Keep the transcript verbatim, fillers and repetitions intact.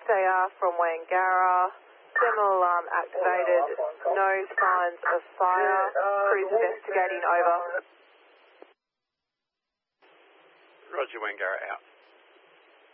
They are from Wangara. Thermal alarm activated. No signs of fire. Crews investigating, over. Roger, Wangara out.